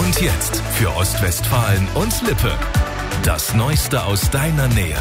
Und jetzt für Ostwestfalen und Lippe. Das Neueste aus deiner Nähe.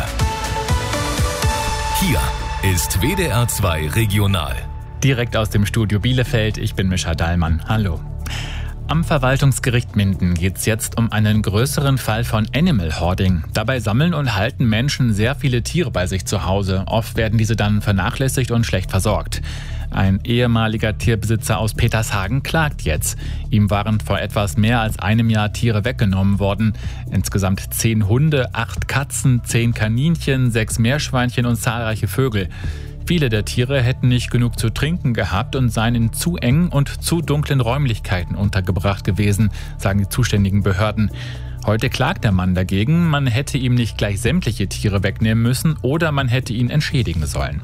Hier ist WDR 2 Regional. Direkt aus dem Studio Bielefeld, ich bin Mischa Dallmann. Hallo. Am Verwaltungsgericht Minden geht es jetzt um einen größeren Fall von Animal Hoarding. Dabei sammeln und halten Menschen sehr viele Tiere bei sich zu Hause. Oft werden diese dann vernachlässigt und schlecht versorgt. Ein ehemaliger Tierbesitzer aus Petershagen klagt jetzt. Ihm waren vor etwas mehr als einem Jahr Tiere weggenommen worden. Insgesamt 10 Hunde, 8 Katzen, 10 Kaninchen, 6 Meerschweinchen und zahlreiche Vögel. Viele der Tiere hätten nicht genug zu trinken gehabt und seien in zu engen und zu dunklen Räumlichkeiten untergebracht gewesen, sagen die zuständigen Behörden. Heute klagt der Mann dagegen, man hätte ihm nicht gleich sämtliche Tiere wegnehmen müssen oder man hätte ihn entschädigen sollen.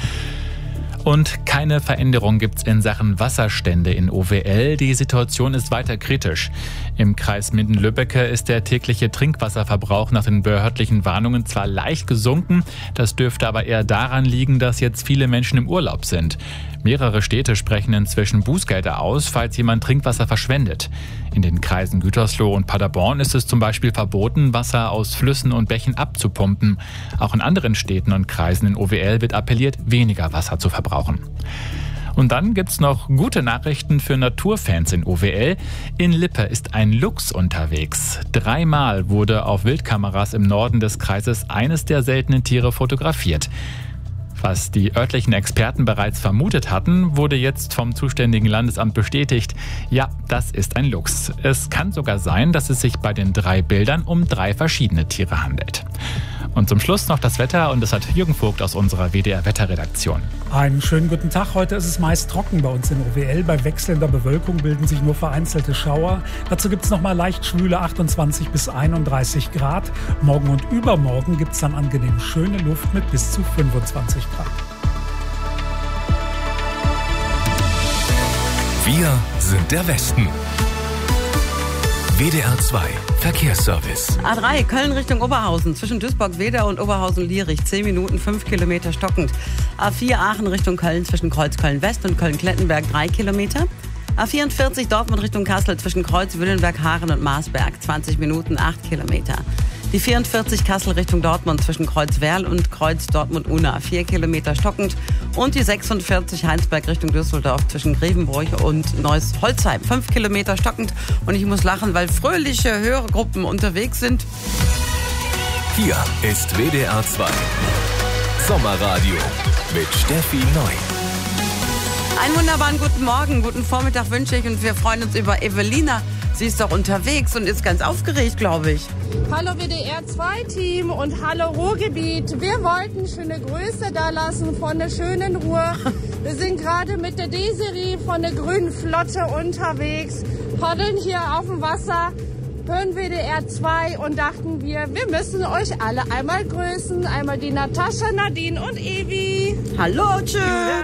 Und keine Veränderung gibt's in Sachen Wasserstände in OWL. Die Situation ist weiter kritisch. Im Kreis Minden-Lübbecke ist der tägliche Trinkwasserverbrauch nach den behördlichen Warnungen zwar leicht gesunken, das dürfte aber eher daran liegen, dass jetzt viele Menschen im Urlaub sind. Mehrere Städte sprechen inzwischen Bußgelder aus, falls jemand Trinkwasser verschwendet. In den Kreisen Gütersloh und Paderborn ist es zum Beispiel verboten, Wasser aus Flüssen und Bächen abzupumpen. Auch in anderen Städten und Kreisen in OWL wird appelliert, weniger Wasser zu verbrauchen. Und dann gibt's noch gute Nachrichten für Naturfans in OWL. In Lippe ist ein Luchs unterwegs. 3-mal wurde auf Wildkameras im Norden des Kreises eines der seltenen Tiere fotografiert. Was die örtlichen Experten bereits vermutet hatten, wurde jetzt vom zuständigen Landesamt bestätigt. Ja, das ist ein Luchs. Es kann sogar sein, dass es sich bei den 3 Bildern um 3 verschiedene Tiere handelt. Und zum Schluss noch das Wetter und das hat Jürgen Vogt aus unserer WDR-Wetterredaktion. Einen schönen guten Tag. Heute ist es meist trocken bei uns in OWL. Bei wechselnder Bewölkung bilden sich nur vereinzelte Schauer. Dazu gibt es nochmal leicht schwüle 28 bis 31 Grad. Morgen und übermorgen gibt es dann angenehm schöne Luft mit bis zu 25 Grad. Wir sind der Westen. WDR 2 Verkehrsservice. A3 Köln Richtung Oberhausen zwischen Duisburg-Wedau und Oberhausen-Lierich 10 Minuten 5 Kilometer stockend. A4 Aachen Richtung Köln zwischen Kreuzköln-West und Köln-Klettenberg 3 Kilometer. A44 Dortmund Richtung Kassel zwischen Kreuz-Willenberg, Haaren und Marsberg 20 Minuten 8 Kilometer. Die 44 Kassel Richtung Dortmund zwischen Kreuz-Werl und Kreuz-Dortmund-Unna 4 Kilometer stockend. Und die 46 Heinsberg Richtung Düsseldorf zwischen Grevenbroich und Neuss-Holzheim 5 Kilometer stockend. Und ich muss lachen, weil fröhliche Hörergruppen unterwegs sind. Hier ist WDR 2 Sommerradio mit Steffi Neu. Einen wunderbaren guten Morgen, guten Vormittag wünsche ich und wir freuen uns über Evelina. Sie ist doch unterwegs und ist ganz aufgeregt, glaube ich. Hallo WDR 2 Team und hallo Ruhrgebiet. Wir wollten schöne Grüße da lassen von der schönen Ruhr. Wir sind gerade mit der Desiree von der Grünen Flotte unterwegs, paddeln hier auf dem Wasser, hören WDR 2 und dachten wir müssen euch alle einmal grüßen. Einmal die Natascha, Nadine und Evi. Hallo, tschüss.